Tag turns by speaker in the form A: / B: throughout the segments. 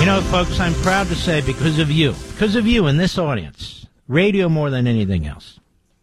A: know, folks, I'm proud to say because of you in this audience, radio more than anything else,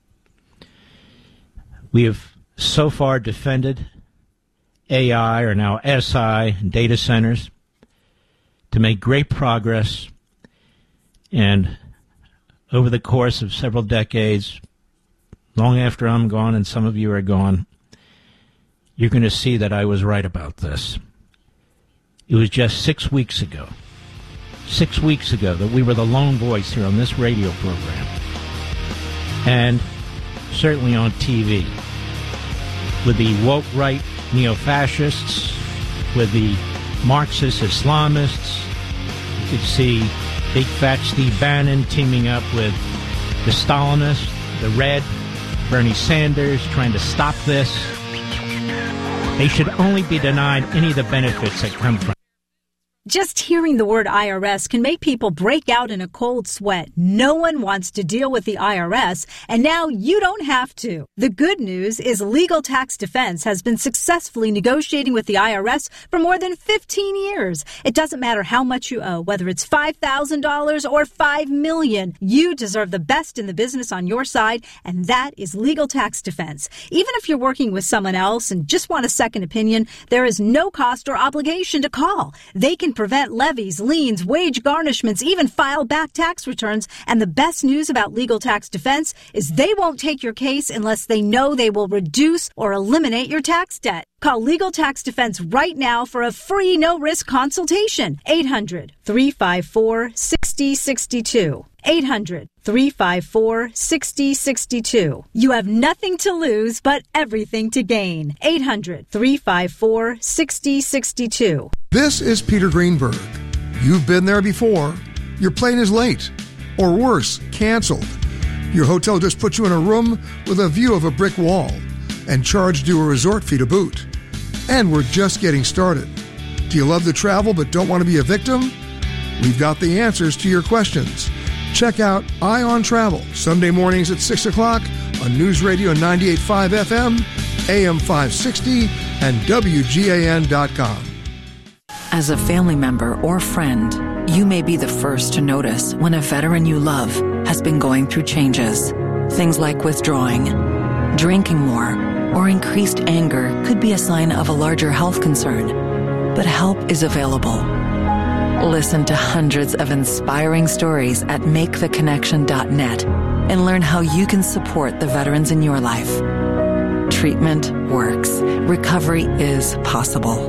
A: we have so far defended AI, or now SI, data centers, to make great progress. And over the course of several decades, long after I'm gone and some of you are gone, you're going to see that I was right about this. It was just 6 weeks ago that we were the lone voice here on this radio program, and certainly on TV, with the woke right neo-fascists, with the Marxist Islamists. You could see big fat Steve Bannon teaming up with the Stalinists, the Red, Bernie Sanders, trying to stop this. They should only be denied any of the benefits that come from it.
B: Just hearing the word IRS can make people break out in a cold sweat. No one wants to deal with the IRS, and now you don't have to. The good news is Legal Tax Defense has been successfully negotiating with the IRS for more than 15 years. It doesn't matter how much you owe, whether it's $5,000 or $5 million. You deserve the best in the business on your side, and that is Legal Tax Defense. Even if you're working with someone else and just want a second opinion, there is no cost or obligation to call. They can prevent levies, liens, wage garnishments, even file back tax returns. And the best news about Legal Tax Defense is they won't take your case unless they know they will reduce or eliminate your tax debt. Call Legal Tax Defense right now for a free no-risk consultation. 800-354-6062. 800-354-6062. You have nothing to lose but everything to gain. 800-354-6062.
C: This is Peter Greenberg. You've been there before. Your plane is late, or worse, canceled. Your hotel just put you in a room with a view of a brick wall and charged you a resort fee to boot. And we're just getting started. Do you love to travel but don't want to be a victim? We've got the answers to your questions. Check out Eye on Travel, Sunday mornings at 6 o'clock on News Radio 98.5 FM, AM 560, and WGAN.com.
D: As a family member or friend, you may be the first to notice when a veteran you love has been going through changes. Things like withdrawing, drinking more, or increased anger could be a sign of a larger health concern. But help is available. Listen to hundreds of inspiring stories at maketheconnection.net and learn how you can support the veterans in your life. Treatment works. Recovery is possible.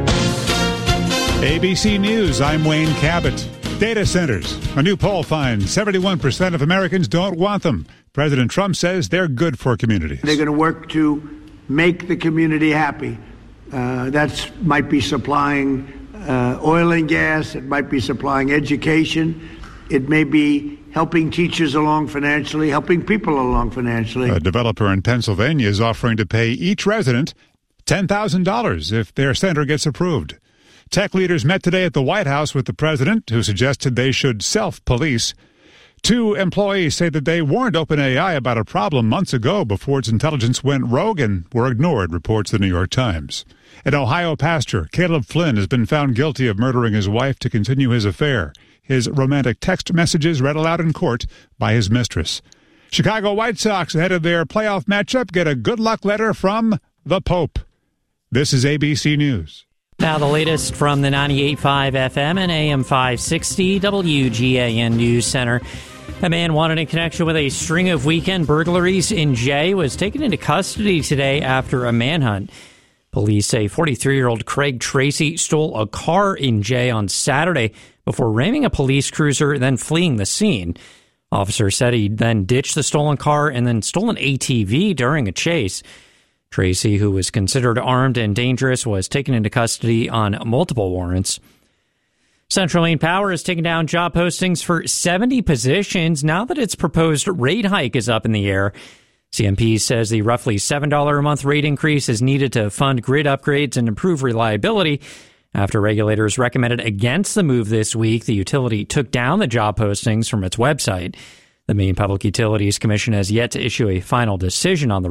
E: ABC News, I'm Wayne Cabot. Data centers. A new poll finds 71% of Americans don't want them. President Trump says they're good for communities.
F: They're going to work to make the community happy. That might be supplying oil and gas. It might be supplying education. It may be helping teachers along financially, helping people along financially.
E: A developer in Pennsylvania is offering to pay each resident $10,000 if their center gets approved. Tech leaders met today at the White House with the president, who suggested they should self-police. 2 employees say that they warned OpenAI about a problem months ago before its intelligence went rogue and were ignored, reports the New York Times. An Ohio pastor, Caleb Flynn, has been found guilty of murdering his wife to continue his affair. His romantic text messages read aloud in court by his mistress. Chicago White Sox, ahead of their playoff matchup, get a good luck letter from the Pope. This is ABC News.
G: Now the latest from the 98.5 FM and AM 560 WGAN News Center. A man wanted in connection with a string of weekend burglaries in Jay was taken into custody today after a manhunt. Police say 43-year-old Craig Tracy stole a car in Jay on Saturday before ramming a police cruiser, then fleeing the scene. Officers said he then ditched the stolen car and then stole an ATV during a chase. Tracy, who was considered armed and dangerous, was taken into custody on multiple warrants. Central Maine Power has taken down job postings for 70 positions now that its proposed rate hike is up in the air. CMP says the roughly $7 a month rate increase is needed to fund grid upgrades and improve reliability. After regulators recommended against the move this week, the utility took down the job postings from its website. The Maine Public Utilities Commission has yet to issue a final decision on the